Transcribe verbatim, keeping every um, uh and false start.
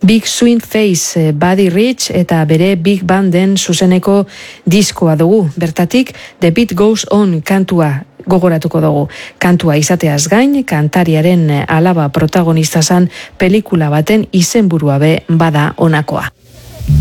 Big Swing Face, Buddy Rich eta bere Big Banden zuzeneko diskoa dugu. Bertatik The Beat Goes On kantua gogoratuko dugu. Kantua izateaz gain, kantariaren alaba protagonista zan pelikula baten izenburua be bada honakoa.